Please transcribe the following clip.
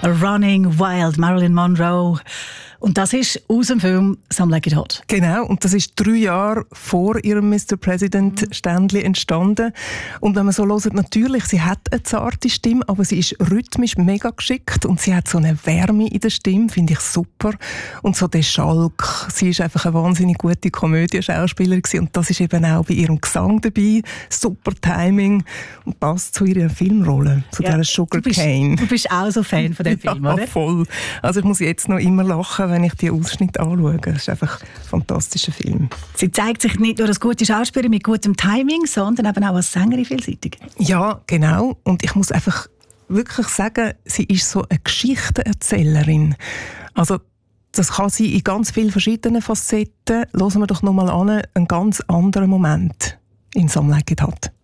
Running Wild, Marilyn Monroe. Und das ist aus dem Film Some Like It Hot. Genau, und das ist 3 Jahre vor ihrem Mr. President-Ständchen entstanden. Und wenn man so hört, natürlich, sie hat eine zarte Stimme, aber sie ist rhythmisch mega geschickt und sie hat so eine Wärme in der Stimme, finde ich super. Und so der Schalk, sie ist einfach eine wahnsinnig gute Komödie-Schauspielerin und das ist eben auch bei ihrem Gesang dabei. Super Timing und passt zu ihrer Filmrolle, zu dieser Sugar Cane. Du bist auch so Fan von dem Film, oder? Ja, voll. Also ich muss jetzt noch immer lachen, wenn ich die Ausschnitte anschaue. Das ist einfach ein fantastischer Film. Sie zeigt sich nicht nur als gute Schauspielerin mit gutem Timing, sondern eben auch als Sängerin vielseitig. Ja, genau. Und ich muss einfach wirklich sagen, sie ist so eine Geschichtenerzählerin. Also das kann sie in ganz vielen verschiedenen Facetten. Hören wir doch noch mal an, einen ganz anderen Moment in Some Like It Hot.